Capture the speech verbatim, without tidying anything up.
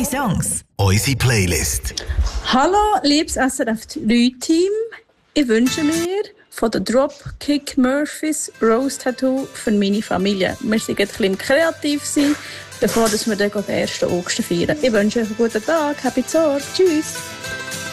Unsere Songs. Unsere Playlist. Hallo, liebes S R F drei Team. Ich wünsche mir von den Dropkick Murphys Rose Tattoo für meine Familie. Wir sind ein bisschen kreativ sein, bevor wir dann den ersten August feiern. Ich wünsche euch einen guten Tag. Happy Zorg. Tschüss.